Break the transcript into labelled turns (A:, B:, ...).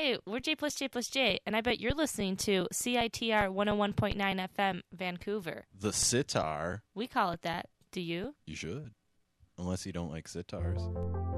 A: Hey, we're J plus J plus J, and I bet you're listening to CITR 101.9 FM, Vancouver.
B: The sitar.
A: We call it that. Do you?
B: You should. Unless you don't like sitars.